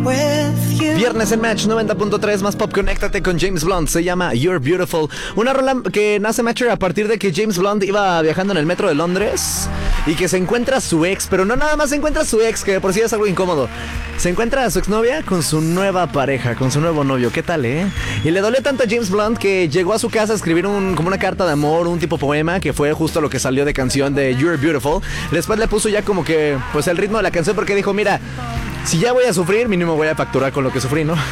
Viernes en Match 90.3 más pop, conéctate con James Blunt, se llama You're Beautiful. Una rola que nace Matcher a partir de que James Blunt iba viajando en el metro de Londres y que se encuentra a su ex, pero no nada más se encuentra a su ex, que de por sí es algo incómodo. Se encuentra a su exnovia con su nueva pareja, con su nuevo novio, ¿qué tal, eh? Y le dolió tanto a James Blunt que llegó a su casa a escribir como una carta de amor, un tipo poema, que fue justo lo que salió de canción de You're Beautiful. Después le puso ya como que, pues el ritmo de la canción porque dijo, mira, si ya voy a sufrir, mínimo voy a facturar con lo que sufrí, ¿no?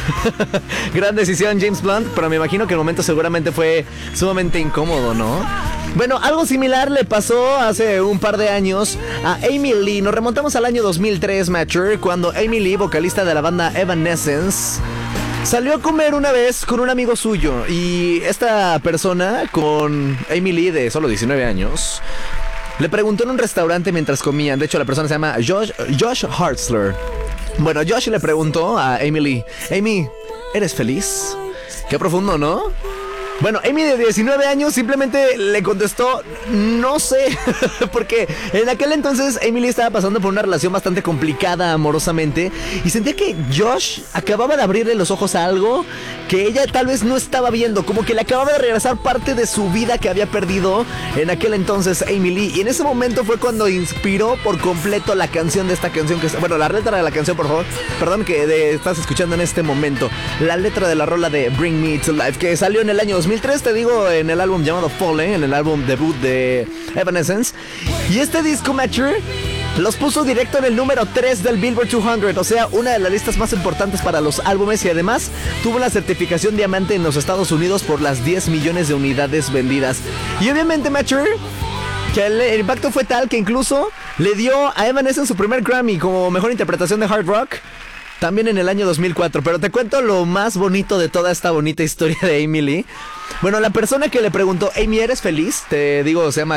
Gran decisión, James Blunt, pero me imagino que el momento seguramente fue sumamente incómodo, ¿no? Bueno, algo similar le pasó hace un par de años a Amy Lee. Nos remontamos al año 2003, Matcher, cuando Amy Lee, vocalista de la banda Evanescence, salió a comer una vez con un amigo suyo. Y esta persona, con Amy Lee de solo 19 años, le preguntó en un restaurante mientras comían. De hecho, la persona se llama Josh Hartzler. Bueno, Josh le preguntó a Amy Lee, Amy, ¿eres feliz? Qué profundo, ¿no? Bueno, Amy de 19 años simplemente le contestó, no sé, porque en aquel entonces Amy Lee estaba pasando por una relación bastante complicada amorosamente y sentía que Josh acababa de abrirle los ojos a algo que ella tal vez no estaba viendo, como que le acababa de regresar parte de su vida que había perdido en aquel entonces Amy Lee. Y en ese momento fue cuando inspiró por completo la canción de esta canción, bueno, la letra de la canción, por favor, perdón, que estás escuchando en este momento, la letra de la rola de Bring Me to Life, que salió en el año 2003, te digo, en el álbum llamado Fallen, en el álbum debut de Evanescence. Y este disco, Matcher, los puso directo en el número 3 del Billboard 200, o sea, una de las listas más importantes para los álbumes, y además tuvo la certificación diamante en los Estados Unidos por las 10 millones de unidades vendidas. Y obviamente, Matcher, que el impacto fue tal que incluso le dio a Evanescence su primer Grammy como mejor interpretación de hard rock, también en el año 2004. Pero te cuento lo más bonito de toda esta bonita historia de Amy Lee. Bueno, la persona que le preguntó, Amy, ¿eres feliz? Te digo, se llama